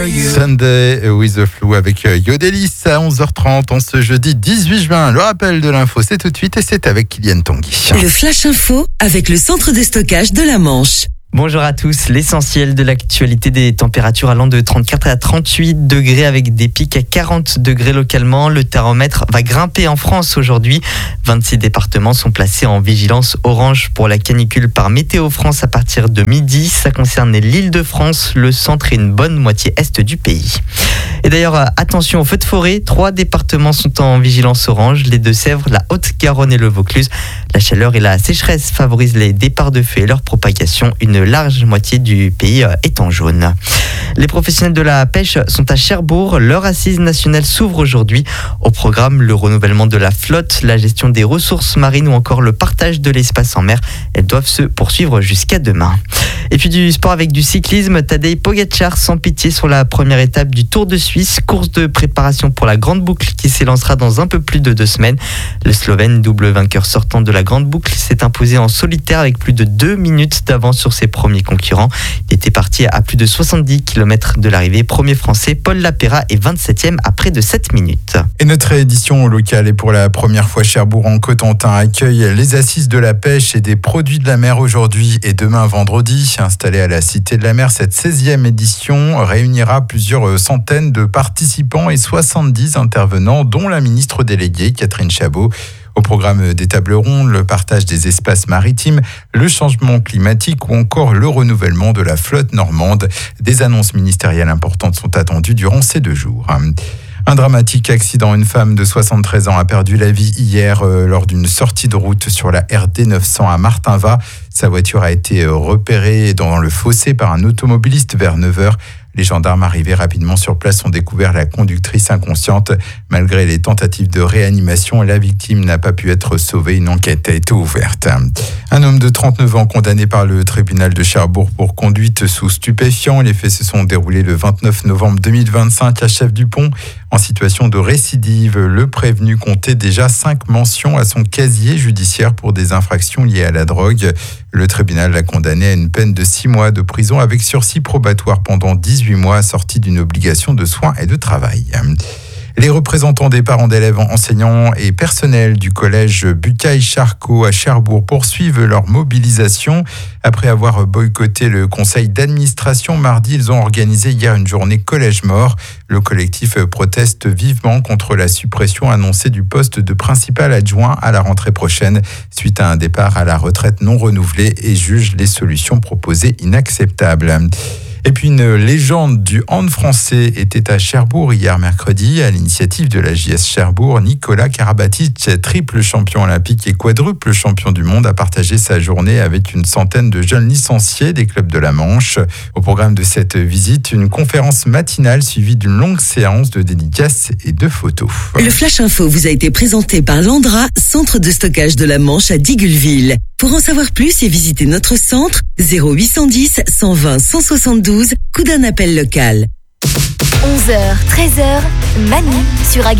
Sunday with the Flu avec Yodelis à 11h30 en ce jeudi 18 juin. Le rappel de l'info, c'est tout de suite et c'est avec Kylian Tanguy. Le Flash Info avec le centre de stockage de la Manche. Bonjour à tous, l'essentiel de l'actualité, des températures allant de 34 à 38 degrés avec des pics à 40 degrés localement. Le thermomètre va grimper en France aujourd'hui. 26 départements sont placés en vigilance orange pour la canicule par Météo France à partir de midi. Ça concerne l'Île-de-France, le centre et une bonne moitié est du pays. Et d'ailleurs, attention aux feux de forêt. 3 départements sont en vigilance orange, les Deux-Sèvres, la Haute-Garonne et le Vaucluse. La chaleur et la sécheresse favorisent les départs de feu et leur propagation. Une large moitié du pays est en jaune. Les professionnels de la pêche sont à Cherbourg. Leur assise nationale s'ouvre aujourd'hui. Au programme, le renouvellement de la flotte, la gestion des ressources marines ou encore le partage de l'espace en mer. Elles doivent se poursuivre jusqu'à demain. Et puis du sport avec du cyclisme, Tadej Pogačar sans pitié sur la première étape du Tour de Suisse, course de préparation pour la Grande Boucle qui s'élancera dans un peu plus de 2 semaines. Le Slovène, double vainqueur sortant de la Grande Boucle, s'est imposé en solitaire avec plus de 2 minutes d'avance sur ses premiers concurrents. Il était parti à plus de 70 km de l'arrivée. Premier français, Paul Lapéra est 27e à près de 7 minutes. Et notre édition locale est pour la première fois Cherbourg en Cotentin accueille les assises de la pêche et des produits de la mer aujourd'hui et demain vendredi. Installée à la Cité de la Mer, cette 16e édition réunira plusieurs centaines de participants et 70 intervenants, dont la ministre déléguée Catherine Chabot. Au programme des tables rondes, le partage des espaces maritimes, le changement climatique ou encore le renouvellement de la flotte normande. Des annonces ministérielles importantes sont attendues durant ces 2 jours. Un dramatique accident. Une femme de 73 ans a perdu la vie hier lors d'une sortie de route sur la RD 900 à Martinvat. Sa voiture a été repérée dans le fossé par un automobiliste vers 9h. Les gendarmes arrivés rapidement sur place ont découvert la conductrice inconsciente. Malgré les tentatives de réanimation, la victime n'a pas pu être sauvée. Une enquête a été ouverte. Un homme de 39 ans condamné par le tribunal de Cherbourg pour conduite sous stupéfiants. Les faits se sont déroulés le 29 novembre 2025 à Chef-du-Pont. En situation de récidive, le prévenu comptait déjà 5 mentions à son casier judiciaire pour des infractions liées à la drogue. Le tribunal l'a condamné à une peine de 6 mois de prison avec sursis probatoire pendant 18 mois, assorti d'une obligation de soins et de travail. Les représentants des parents d'élèves, enseignants et personnels du collège Bucaille-Charcot à Cherbourg poursuivent leur mobilisation. Après avoir boycotté le conseil d'administration mardi, ils ont organisé hier une journée collège mort. Le collectif proteste vivement contre la suppression annoncée du poste de principal adjoint à la rentrée prochaine suite à un départ à la retraite non renouvelé et juge les solutions proposées inacceptables. Et puis une légende du hand français était à Cherbourg hier mercredi. À l'initiative de la JS Cherbourg, Nicolas Karabatic, triple champion olympique et quadruple champion du monde, a partagé sa journée avec une centaine de jeunes licenciés des clubs de la Manche. Au programme de cette visite, une conférence matinale suivie d'une longue séance de dédicaces et de photos. Le Flash Info vous a été présenté par Landra, centre de stockage de la Manche à Digoulville. Pour en savoir plus et visiter notre centre, 0810 120 172, coup d'un appel local. 11h, 13h, Manu sur